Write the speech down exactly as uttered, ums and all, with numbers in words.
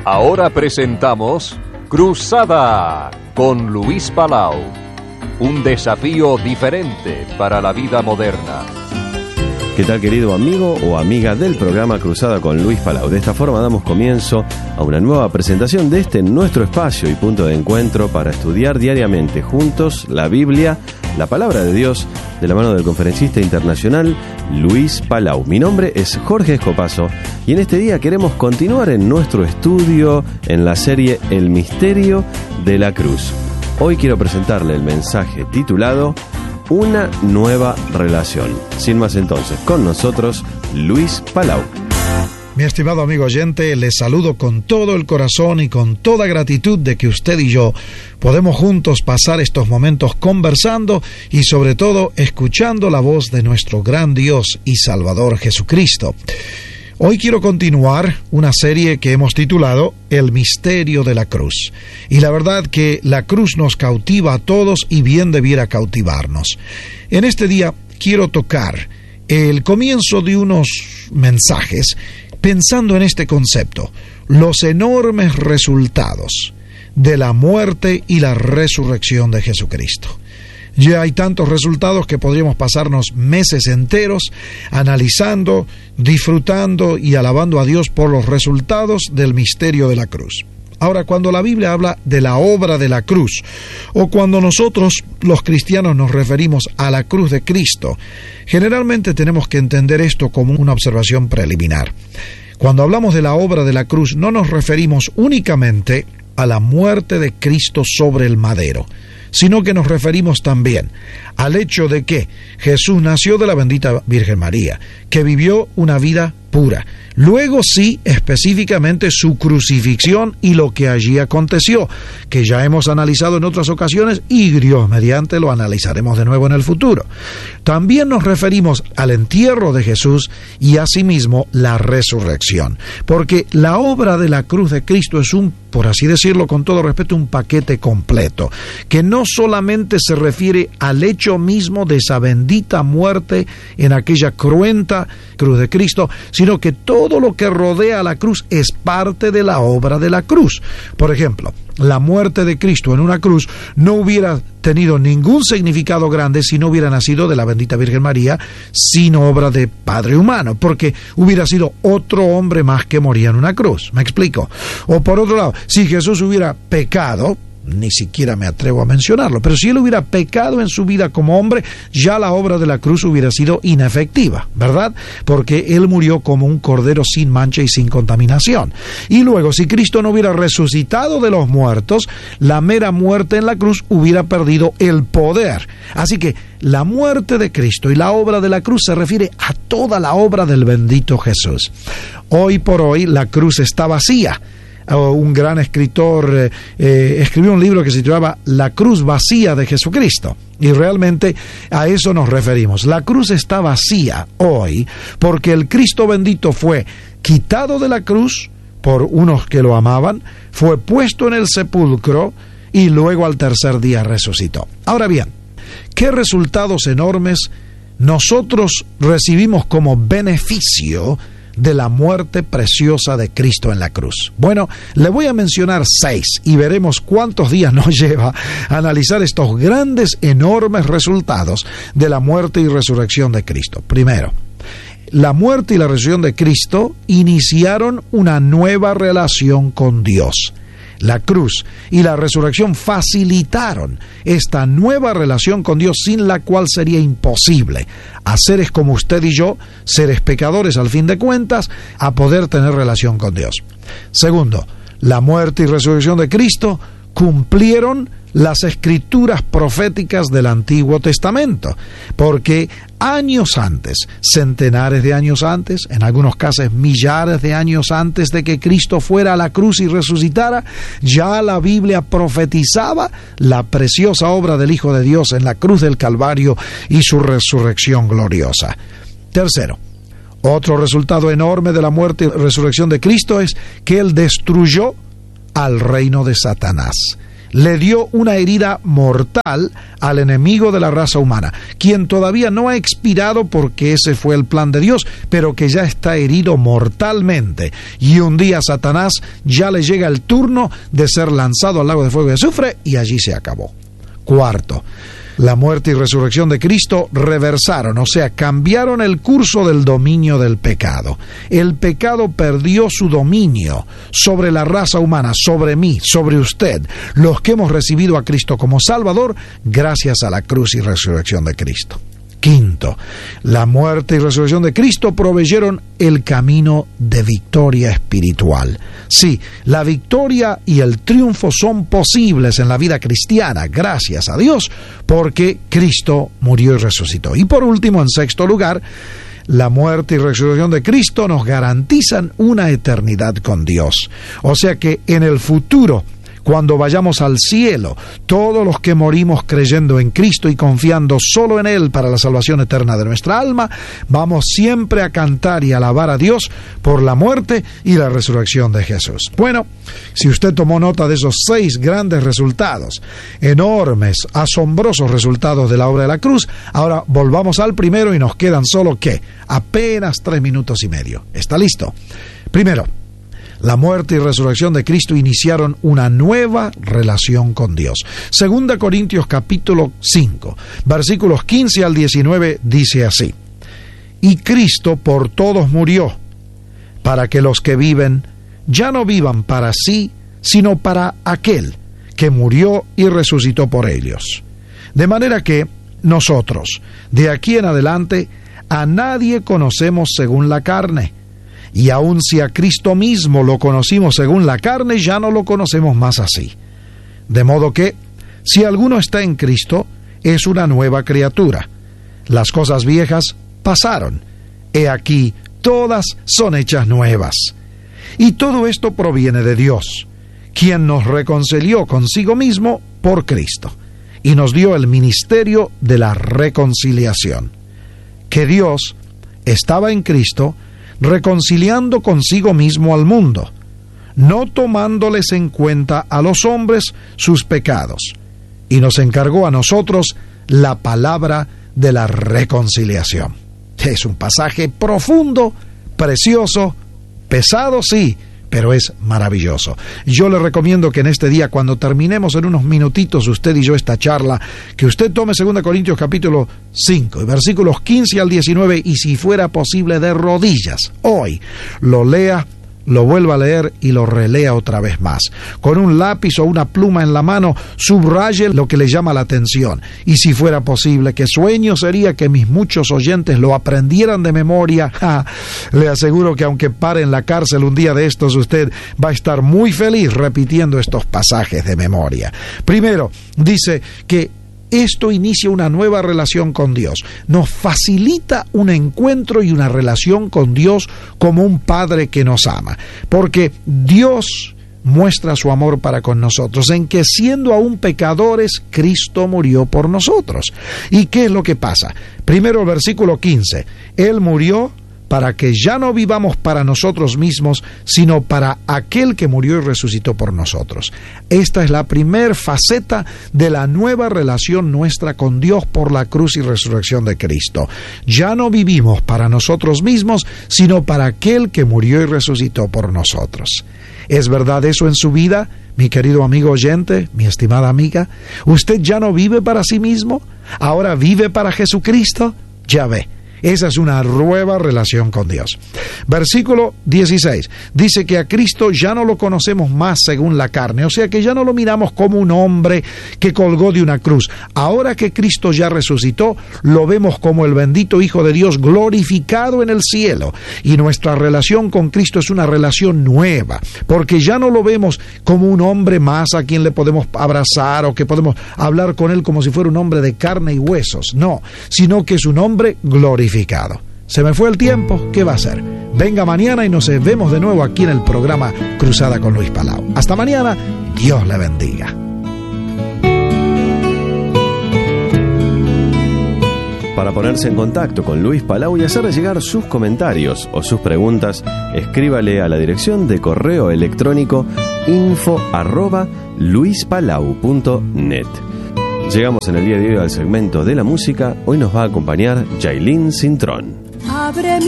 Ahora presentamos Cruzada con Luis Palau. Un desafío diferente para la vida moderna. ¿Qué tal, querido amigo o amiga del programa Cruzada con Luis Palau? De esta forma damos comienzo a una nueva presentación de este nuestro espacio y punto de encuentro para estudiar diariamente juntos la Biblia, la Palabra de Dios, de la mano del conferencista internacional Luis Palau. Mi nombre es Jorge Escopazo y en este día queremos continuar en nuestro estudio en la serie El Misterio de la Cruz. Hoy quiero presentarle el mensaje titulado Una nueva relación. Sin más entonces, con nosotros, Luis Palau. Mi estimado amigo oyente, les saludo con todo el corazón y con toda gratitud de que usted y yo podemos juntos pasar estos momentos conversando y sobre todo escuchando la voz de nuestro gran Dios y Salvador Jesucristo. Hoy quiero continuar una serie que hemos titulado El Misterio de la Cruz. Y la verdad que la cruz nos cautiva a todos y bien debiera cautivarnos. En este día quiero tocar el comienzo de unos mensajes pensando en este concepto, los enormes resultados de la muerte y la resurrección de Jesucristo. Ya hay tantos resultados que podríamos pasarnos meses enteros analizando, disfrutando y alabando a Dios por los resultados del misterio de la cruz. Ahora, cuando la Biblia habla de la obra de la cruz, o cuando nosotros los cristianos nos referimos a la cruz de Cristo, generalmente tenemos que entender esto como una observación preliminar. Cuando hablamos de la obra de la cruz, no nos referimos únicamente a la muerte de Cristo sobre el madero, sino que nos referimos también al hecho de que Jesús nació de la bendita Virgen María, que vivió una vida pura. Luego sí, específicamente su crucifixión y lo que allí aconteció, que ya hemos analizado en otras ocasiones y Dios mediante lo analizaremos de nuevo en el futuro. También nos referimos al entierro de Jesús y asimismo la resurrección, porque la obra de la cruz de Cristo es un, por así decirlo con todo respeto, un paquete completo, que no solamente se refiere al hecho mismo de esa bendita muerte en aquella cruenta cruz de Cristo, sino que todo lo que rodea a la cruz es parte de la obra de la cruz. Por ejemplo, la muerte de Cristo en una cruz no hubiera tenido ningún significado grande si no hubiera nacido de la bendita Virgen María, sin obra de Padre humano, porque hubiera sido otro hombre más que moría en una cruz. ¿Me explico? O por otro lado, si Jesús hubiera pecado, ni siquiera me atrevo a mencionarlo, pero si él hubiera pecado en su vida como hombre, ya la obra de la cruz hubiera sido inefectiva, ¿verdad? Porque él murió como un cordero sin mancha y sin contaminación. Y luego, si Cristo no hubiera resucitado de los muertos, la mera muerte en la cruz hubiera perdido el poder. Así que la muerte de Cristo y la obra de la cruz se refiere a toda la obra del bendito Jesús. Hoy por hoy la cruz está vacía. Un gran escritor eh, eh, escribió un libro que se titulaba La cruz vacía de Jesucristo, y realmente a eso nos referimos. La cruz está vacía hoy porque el Cristo bendito fue quitado de la cruz por unos que lo amaban, fue puesto en el sepulcro y luego al tercer día resucitó. Ahora bien, ¿qué resultados enormes nosotros recibimos como beneficio de la muerte preciosa de Cristo en la cruz? Bueno, le voy a mencionar seis y veremos cuántos días nos lleva a analizar estos grandes, enormes resultados de la muerte y resurrección de Cristo. Primero, la muerte y la resurrección de Cristo iniciaron una nueva relación con Dios. La cruz y la resurrección facilitaron esta nueva relación con Dios, sin la cual sería imposible a seres como usted y yo, seres pecadores al fin de cuentas, a poder tener relación con Dios. Segundo, la muerte y resurrección de Cristo cumplieron las escrituras proféticas del Antiguo Testamento, porque años antes, centenares de años antes, en algunos casos millares de años antes de que Cristo fuera a la cruz y resucitara, ya la Biblia profetizaba la preciosa obra del Hijo de Dios en la cruz del Calvario y su resurrección gloriosa. Tercero, otro resultado enorme de la muerte y resurrección de Cristo es que Él destruyó al reino de Satanás. le dio una herida mortal al enemigo de la raza humana, quien todavía no ha expirado porque ese fue el plan de Dios, pero que ya está herido mortalmente. Y un día Satanás ya le llega el turno de ser lanzado al lago de fuego y azufre, y allí se acabó. Cuarto, la muerte y resurrección de Cristo reversaron, o sea, cambiaron el curso del dominio del pecado. El pecado perdió su dominio sobre la raza humana, sobre mí, sobre usted, los que hemos recibido a Cristo como Salvador, gracias a la cruz y resurrección de Cristo. Quinto, la muerte y resurrección de Cristo proveyeron el camino de victoria espiritual. Sí, la victoria y el triunfo son posibles en la vida cristiana, gracias a Dios, porque Cristo murió y resucitó. Y por último, en sexto lugar, la muerte y resurrección de Cristo nos garantizan una eternidad con Dios. O sea que en el futuro, cuando vayamos al cielo, todos los que morimos creyendo en Cristo y confiando solo en Él para la salvación eterna de nuestra alma, vamos siempre a cantar y alabar a Dios por la muerte y la resurrección de Jesús. Bueno, si usted tomó nota de esos seis grandes resultados, enormes, asombrosos resultados de la obra de la cruz, ahora volvamos al primero y nos quedan solo, ¿qué? Apenas tres minutos y medio. ¿Está listo? Primero, la muerte y resurrección de Cristo iniciaron una nueva relación con Dios. Segunda Corintios capítulo cinco, versículos quince al diecinueve dice así: Y Cristo por todos murió, para que los que viven ya no vivan para sí, sino para aquel que murió y resucitó por ellos. De manera que nosotros, de aquí en adelante, a nadie conocemos según la carne. Y aun si a Cristo mismo lo conocimos según la carne, ya no lo conocemos más así. De modo que, si alguno está en Cristo, es una nueva criatura. Las cosas viejas pasaron. He aquí, todas son hechas nuevas. Y todo esto proviene de Dios, quien nos reconcilió consigo mismo por Cristo, y nos dio el ministerio de la reconciliación. Que Dios estaba en Cristo, reconciliando consigo mismo al mundo, no tomándoles en cuenta a los hombres sus pecados, y nos encargó a nosotros la palabra de la reconciliación. Es un pasaje profundo, precioso, pesado, sí, pero es maravilloso. Yo le recomiendo que en este día, cuando terminemos en unos minutitos usted y yo esta charla, que usted tome Segunda Corintios capítulo cinco, versículos quince al diecinueve, y si fuera posible de rodillas, hoy lo lea, lo vuelva a leer y lo relea otra vez más. Con un lápiz o una pluma en la mano, subraye lo que le llama la atención. Y si fuera posible, qué sueño sería que mis muchos oyentes lo aprendieran de memoria. Ja, le aseguro que aunque pare en la cárcel un día de estos, usted va a estar muy feliz repitiendo estos pasajes de memoria. Primero, dice que esto inicia una nueva relación con Dios. Nos facilita un encuentro y una relación con Dios como un Padre que nos ama. Porque Dios muestra su amor para con nosotros, en que siendo aún pecadores, Cristo murió por nosotros. ¿Y qué es lo que pasa? Primero el versículo quince. Él murió para que ya no vivamos para nosotros mismos, sino para aquel que murió y resucitó por nosotros. Esta es la primer faceta de la nueva relación nuestra con Dios por la cruz y resurrección de Cristo. Ya no vivimos para nosotros mismos, sino para aquel que murió y resucitó por nosotros. ¿Es verdad eso en su vida, mi querido amigo oyente, mi estimada amiga? ¿Usted ya no vive para sí mismo? ¿Ahora vive para Jesucristo? Ya ve. Esa es una nueva relación con Dios. Versículo dieciséis. Dice que a Cristo ya no lo conocemos más según la carne, o sea que ya no lo miramos como un hombre que colgó de una cruz. Ahora que Cristo ya resucitó, lo vemos como el bendito Hijo de Dios glorificado en el cielo. Y nuestra relación con Cristo es una relación nueva, porque ya no lo vemos como un hombre más a quien le podemos abrazar o que podemos hablar con él como si fuera un hombre de carne y huesos. No, sino que es un hombre glorificado. Se me fue el tiempo, ¿qué va a hacer? Venga mañana y nos vemos de nuevo aquí en el programa Cruzada con Luis Palau. Hasta mañana, Dios le bendiga. Para ponerse en contacto con Luis Palau y hacerle llegar sus comentarios o sus preguntas, escríbale a la dirección de correo electrónico info arroba luispalau punto net. Llegamos en el día de hoy al segmento de la música. Hoy nos va a acompañar Yailin Cintrón. Abre